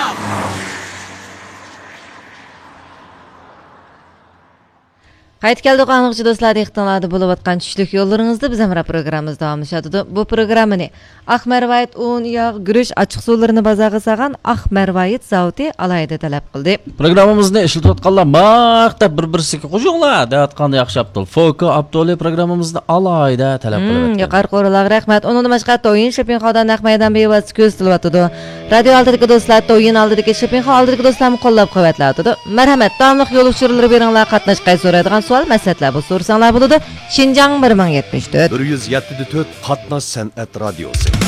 Qayt keldik anlıqçı dostlar, ehtimaladı bulup atkan çüşlük yollarınızda biz emra programımız davamlaşadı. Bu programını Akmervayet un, yağ, gürüş, açık sularını bazağı sağan Akmervayet zavti alayda talep kıldı. Programımızda işiltip atkanlar maqta bir-birisiga qo'shinglar deyotganda yaxshi Abdul. Foka Abdul programımızda alayda talep kıldı. Yuqar qo'rlar rahmat. Onun başqa o'yin Shoppingxo'dan Naqmaydan bevas ko'z tilwatıdı. Radio aldidagi do'stlar o'yin aldidagi Shoppingxo aldidagi do'stlarni qo'llab quvvatlatdi. Marhamat, davomli yo'l uçurulari beringlar, qatnashqay so'raydigan savol masalalar bu so'rasanglar bo'ladi. Şinjan 1074 107.4 Qatnash san'at radiosi.